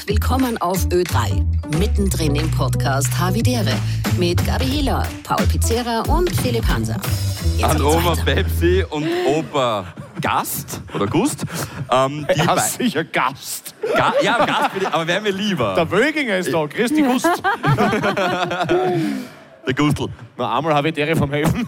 Willkommen auf Ö3, mittendrin im Podcast Havidere mit Gabi Hiller, Paul Pizzera und Philipp Hanser. An Oma Pepsi und Opa Gast oder Gust. Sicher Gast. Ja, Gast, aber wäre mir lieber. Der Wöginger ist da, Christi Gust. Der Gustl. Na, einmal habe ich Dere vom Helfen.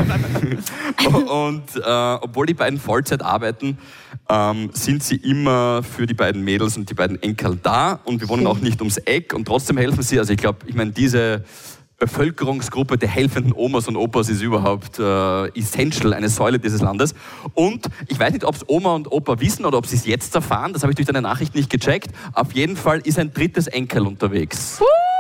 Und obwohl die beiden Vollzeit arbeiten, sind sie immer für die beiden Mädels und die beiden Enkel da. Und wir wohnen auch nicht ums Eck und trotzdem helfen sie. Also ich meine, diese Bevölkerungsgruppe der helfenden Omas und Opas ist überhaupt essential, eine Säule dieses Landes. Und ich weiß nicht, ob es Oma und Opa wissen oder ob sie es jetzt erfahren. Das habe ich durch deine Nachricht nicht gecheckt. Auf jeden Fall ist ein drittes Enkel unterwegs.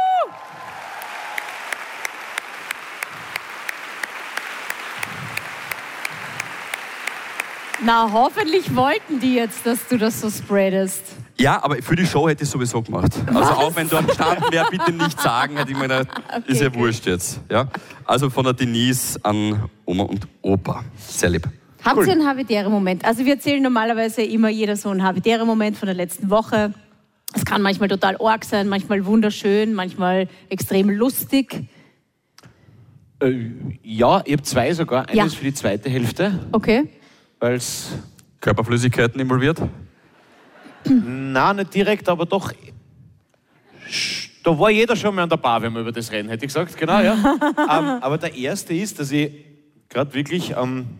Na, hoffentlich wollten die jetzt, dass du das so spreadest. Ja, aber für die Show hätte ich es sowieso gemacht. Also auch wenn dort gestanden wäre, bitte nicht sagen, hätte ich mir gedacht, Okay, ist ja gut. wurscht jetzt. Ja? Also von der Denise an Oma und Opa. Sehr lieb. Habt ihr einen Havidere-Moment? Also wir erzählen normalerweise immer jeder so einen Havidere-Moment von der letzten Woche. Es kann manchmal total arg sein, manchmal wunderschön, manchmal extrem lustig. Ja, ich habe zwei sogar. Eine Ja. ist für die zweite Hälfte, Okay. weil es... Körperflüssigkeiten involviert? Nein, nicht direkt, aber doch... Da war jeder schon mal an der Bar, wenn wir über das reden, hätte ich gesagt. Genau, ja. Aber der erste ist, dass ich gerade wirklich,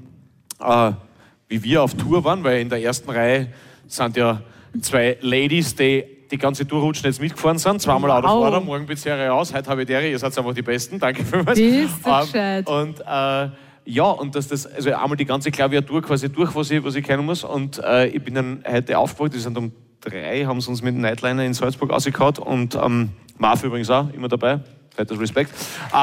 wie wir auf Tour waren, weil in der ersten Reihe sind ja zwei Ladies, die ganze Tourrutschen jetzt mitgefahren sind. Zweimal Auto Wow. fahren, morgen Pizzeria aus, heute habe ich ihr seid einfach die Besten. Danke vielmals. Bist du gescheit. Und ja, und dass das, also einmal die ganze Klaviatur quasi durch, was ich kennen muss. Und ich bin dann heute aufgewacht, wir sind um 3, haben sie uns mit dem Nightliner in Salzburg rausgehauen und Marv übrigens auch, immer dabei, fettes Respekt.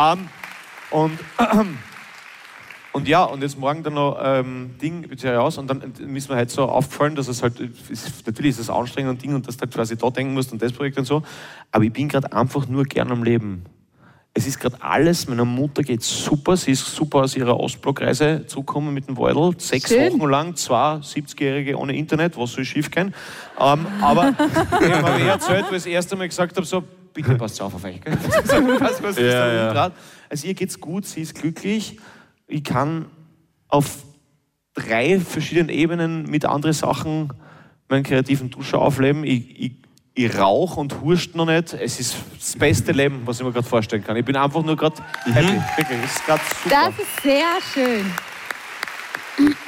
Und ja, und jetzt morgen dann noch Ding, Pizzeria aus und dann ist mir halt so aufgefallen, dass es halt, natürlich ist das anstrengend und Ding und dass du halt quasi da denken musst und das Projekt und so, aber ich bin gerade einfach nur gern am Leben. Es ist gerade alles, meiner Mutter geht super, sie ist super aus ihrer Ostblockreise zurückgekommen mit dem Weidl, 6 Schön. Wochen lang, 2 70-Jährige ohne Internet, was soll schief gehen, aber ich habe mir erzählt, wo ich das erste Mal gesagt habe, so, bitte passt auf euch, gell? Was ist da grad? Also ihr geht's gut, sie ist glücklich, ich kann auf 3 verschiedenen Ebenen mit anderen Sachen meinen kreativen Duscher aufleben, ich rauche und hurst noch nicht. Es ist das beste Leben, was ich mir gerade vorstellen kann. Ich bin einfach nur gerade happy. Wirklich, es ist gerade super. Das ist sehr schön.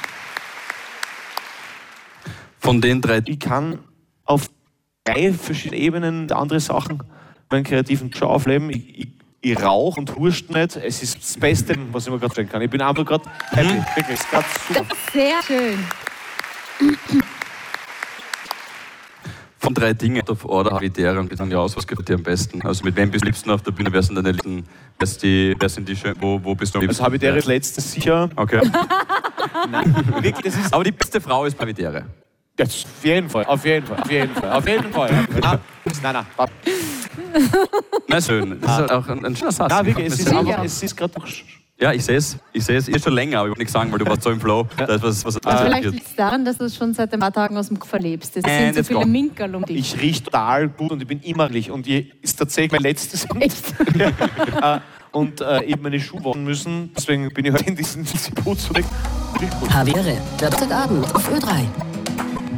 Von den 3 Ich kann auf 3 verschiedenen Ebenen andere Sachen meinen kreativen Duscher aufleben. Ich rauche und hurst nicht. Es ist das beste, was ich mir gerade vorstellen kann. Ich bin einfach gerade happy. Wirklich, es ist gerade super. Das ist sehr schön. Von 3 Dingen auf Order Havidere und wir sagen ja aus, was gefällt dir am besten? Also mit wem bist du am liebsten auf der Bühne? Wer sind deine Liebsten? Wer sind die schön? Wo bist du am liebsten? Also habe ich das letztes sicher. Okay. Nein, wirklich, das ist. Aber die beste Frau ist Havidere. Das auf jeden Fall. Nein. Na schön. Das ist auch ein schöner Satz. Nein, wirklich, es ist Ja. einfach, es ist gerade. Ja, ich sehe es. Ihr schon länger, aber ich wollte nichts sagen, weil du warst so im Flow. Das ist was Vielleicht liegt es daran, dass du es schon seit ein paar Tagen aus dem Kopf erlebst. Es sind so let's viele go. Minkerl um dich. Ich rieche total gut und ich bin immer gleich. Und ist tatsächlich mein letztes. Echt? Und ich habe meine Schuhe waschen müssen. Deswegen bin ich heute in diesen Putz. Havidere, Donnerstagabend auf Ö3.